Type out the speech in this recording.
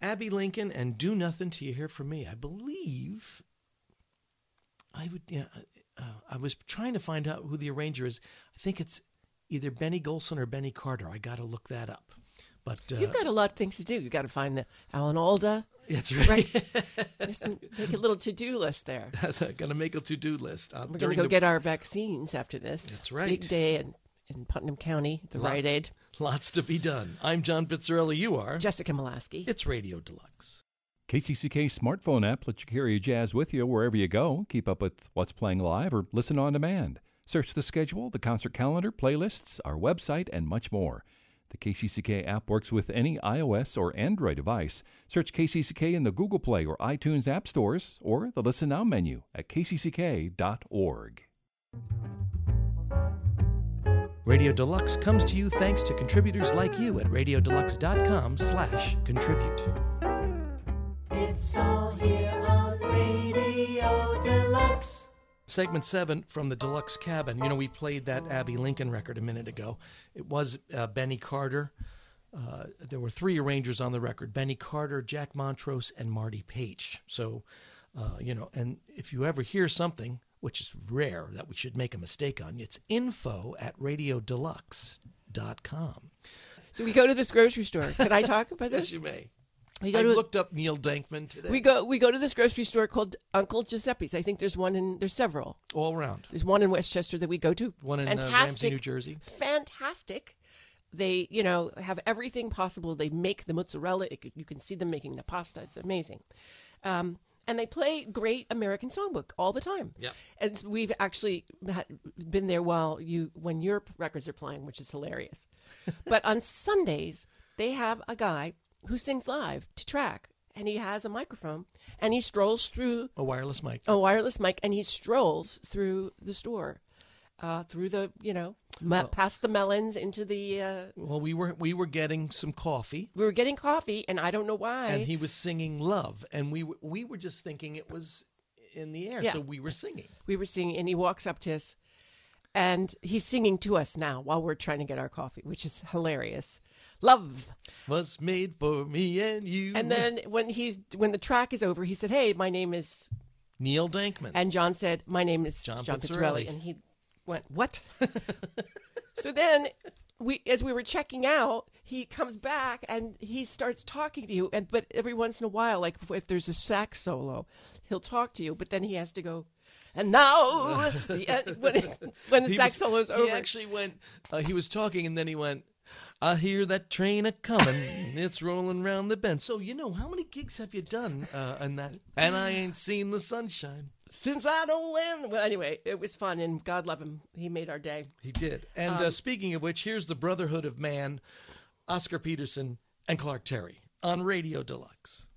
Abby Lincoln and Do Nothing Till You Hear From Me. I believe I was trying to find out who the arranger is. I think it's either Benny Golson or Benny Carter. I got to look that up. But you've got a lot of things to do. You've got to find the Alan Alda. That's right. Just make a little to-do list there. Going to make a to-do list. We're going to go get our vaccines after this. That's right. Big day in Putnam County, the Rite Aid. Lots to be done. I'm John Pizzarelli. You are? Jessica Molaski. It's Radio Deluxe. KCCK smartphone app lets you carry your jazz with you wherever you go. Keep up with what's playing live or listen on demand. Search the schedule, the concert calendar, playlists, our website, and much more. The KCCK app works with any iOS or Android device. Search KCCK in the Google Play or iTunes app stores or the Listen Now menu at kcck.org. Radio Deluxe comes to you thanks to contributors like you at radiodeluxe.com/contribute. It's all here on Radio Deluxe. Segment 7 from the Deluxe Cabin. You know, we played that Abby Lincoln record a minute ago. It was Benny Carter. There were 3 arrangers on the record: Benny Carter, Jack Montrose, and Marty Page. So, and if you ever hear something, which is rare that we should make a mistake on, it's info@radiodeluxe.com. So we go to this grocery store. Can I talk about this? Yes, you may. I looked up Neil Dankman today. We go to this grocery store called Uncle Giuseppe's. I think there's several. All around. There's one in Westchester that we go to. One in Ramsey, New Jersey. Fantastic. They, have everything possible. They make the mozzarella. You can see them making the pasta. It's amazing. And they play great American songbook all the time. Yeah. And we've actually been there when your records are playing, which is hilarious. But on Sundays, they have a guy who sings live to track, and he has a microphone, and he strolls through a wireless mic, and he strolls through the store, through the past the melons into the. Well, we were getting some coffee. We were getting coffee, and I don't know why. And he was singing "Love," and we were just thinking it was in the air, so we were singing. We were singing, and he walks up to us, and he's singing to us now while we're trying to get our coffee, which is hilarious. Love was made for me and you. And then when the track is over, he said, "Hey, my name is Neil Dankman." And John said, "My name is John Pizzarelli." And he went, "What?" So then as we were checking out, he comes back and he starts talking to you. But every once in a while, like if there's a sax solo, he'll talk to you. But then he has to go. And now, when the sax solo is over, he actually went. He was talking, and then he went. I hear that train a-comin', it's rolling round the bend. So, how many gigs have you done on that? And I ain't seen the sunshine. Since I don't win. Well, anyway, it was fun, and God love him. He made our day. He did. And speaking of which, here's the Brotherhood of Man, Oscar Peterson and Clark Terry on Radio Deluxe.